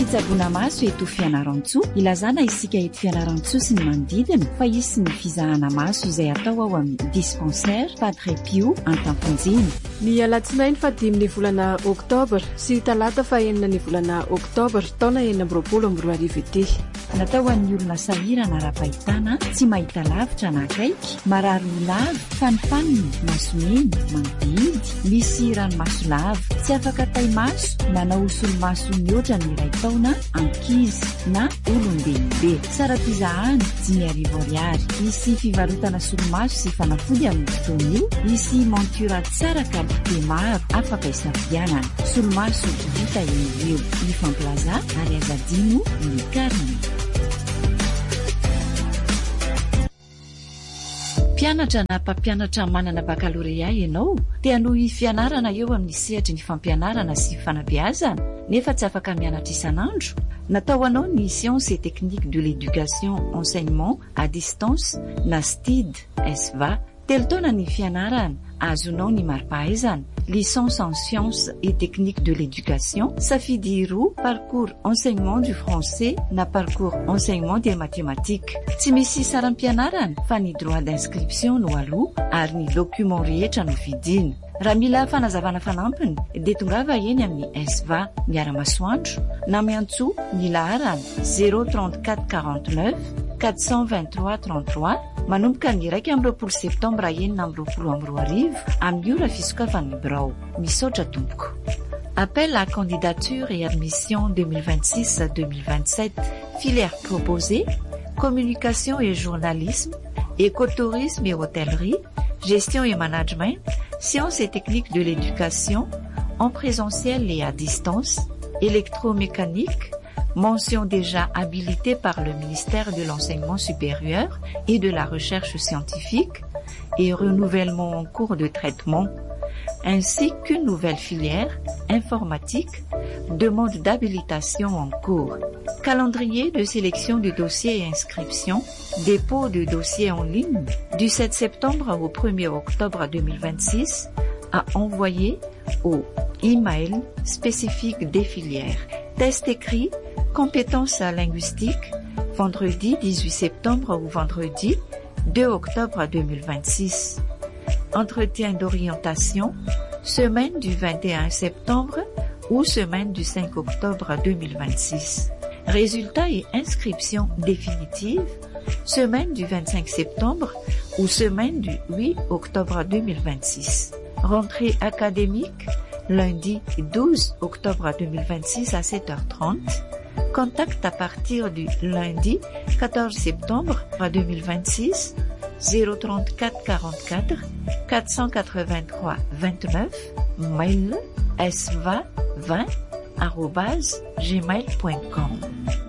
fitsaboana maso eto fianarantsoa ilazana isika eto fianarantsoa sy ny manodidina fa isy ny fizahana maso izay atao ao amin'ny dispensaire Padre Pio Antamponjiny. Ny alatsinainy fa 10 volana oktobra sy talata fa 9 volana oktobra taona 2024 ity. Natao an'ny olona sahirana ara-pahitana tsy mahita lavitra na akaiky, marary lava, fanifaniny, masomeny, mandidy, misy ranomaso lava, tsy afaka taimaso na naosolomaso mihoatra ny iray taona ankizy na olon-dehibe. Sara pizahany 10,000 ariary. Misy fivarotana solomaso sy fanafody amin'ny fotoana io, misy montura tsara kalite maro afaka isafidianana. Solomaso vita io Lifan Plaza ary Azadino ny Karny. Mpianatra na mpampianatra manana baccalauréat ianao, te hanohy fianarana eo amin'ny sehatra ny fampianarana sy fanabeazana nefa tsy afaka mianatra isanandro. Natao anao ny sciences et techniques de l'éducation enseignement à distance na STID SVA. Telo taona ny fianarana, azonao ny mari-pahaizana, licence en sciences et techniques de l'éducation, safidy roa, parcours enseignement du français na parcours enseignement des mathématiques. Tsy misy saram-pianarana fa ny droit d'inscription no aloha ary ny document rehetra no vidina. Raha mila fanazavana fanampiny dia tongava eny amin'ny SVA miara-masoandro na miantso ny laharana 034 49 423 33 manomboka ny 1 septambra 2024 amin'ny ora fisokafan'ny birao. Misaotra tompoko. Appel à candidature et admission 2026-2027. Filière proposée, communication et journalisme, écotourisme et hôtellerie, gestion et management, sciences et techniques de l'éducation, en présentiel et à distance, électromécanique, mention déjà habilitée par le ministère de l'Enseignement supérieur et de la Recherche scientifique et renouvellement en cours de traitement, ainsi qu'une nouvelle filière, informatique, demande d'habilitation en cours. Calendrier de sélection du dossier et inscription, dépôt de dossier en ligne du 7 septembre au 1er octobre 2026 à envoyer au email spécifique des filières. Test écrit, compétences linguistiques, vendredi 18 septembre ou vendredi 2 octobre 2026. Entretien d'orientation, semaine du 21 septembre ou semaine du 5 octobre 2026. Résultats et inscription définitive, semaine du 25 septembre ou semaine du 8 octobre 2026. Rentrée académique, lundi 12 octobre 2026 à 7h30. Contact à partir du lundi 14 septembre 2026 034 44 483 29, mail sva20@gmail.com.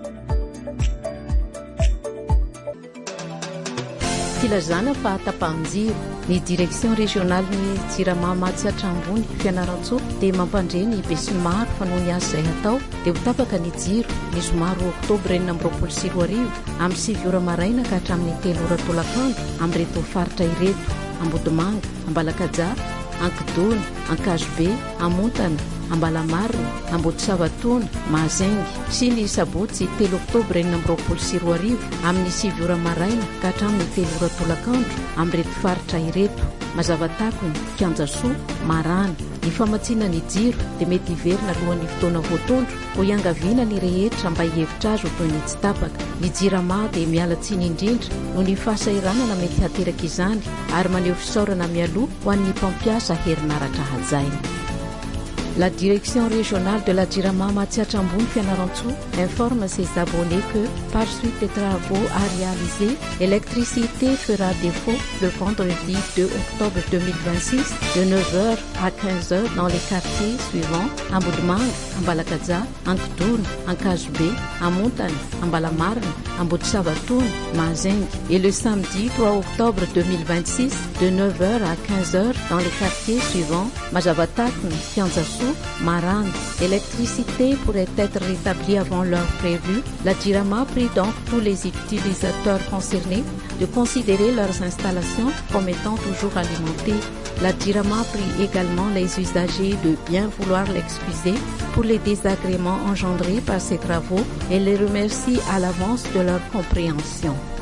Filazana fa tapanjiro ny direction régionale ny Jirama Mahatsatra ambony fianarantsoa dia mampandre ny besinimaro fa noho ny azy izay atao dia ho tapaka ny jiro ny zomaro oktobra 2024 amin'ny 7 ora maraina ka hatramin'ny 3 ora tolakandro amin'ny reto faritra ireto: Ambodimanga, Ambalakaja, Ankidony, Ankazobe, Amontana, Ambalamarina, Ambodisavatona, Mahazengy sy ny sabotsy 3 oktobra 2024 amin'ny 7 ora maraina ka hatramin'ny 3 ora tolakandro amin'ny reto faritra ireto: Mazavatako, Kianjasoa, Marana. Ny famatsiana ny jiro dia mety hiverina alohan'ny fotoana voatondro ho iangaviana ny rehetra mba hihevitra azy ho toy ny tsy tapaka. Ny Jirama dia miala tsiny indrindra noho ny fahasahiranana mety hateraka izany ary maneho fisaorana mialoha ho an'ny mpampiasa herinaratra hajaina. La direction régionale de la Jirama Mahatsiatra ambony fianarantsoa informe ses abonnés que, par suite des travaux à réaliser, l'électricité fera défaut le vendredi 2 octobre 2026 de 9h à 15h dans les quartiers suivants: Ambodimanga, Ambalakaja, Ankidony, Ankazobe, Amontana, Ambalamarina, Ambodisavatona, Mahazengy, et le samedi 3 octobre 2026 de 9h à 15h dans les quartiers suivants: Mazavatako, Kianjasoa, Marane. L'électricité pourrait être rétablie avant l'heure prévue. La Jirama prie donc tous les utilisateurs concernés de considérer leurs installations comme étant toujours alimentées. La DIRAMA prie également les usagers de bien vouloir l'excuser pour les désagréments engendrés par ces travaux et les remercie à l'avance de leur compréhension.